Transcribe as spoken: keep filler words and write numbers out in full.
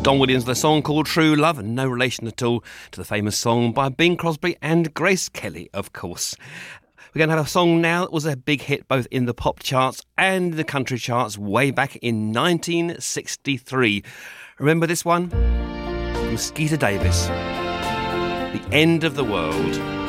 Don Williams, the song called True Love, and no relation at all to the famous song by Bing Crosby and Grace Kelly, of course. We're going to have a song now that was a big hit both in the pop charts and the country charts way back in nineteen sixty-three. Remember this one? From Skeeter Davis. The End of the World.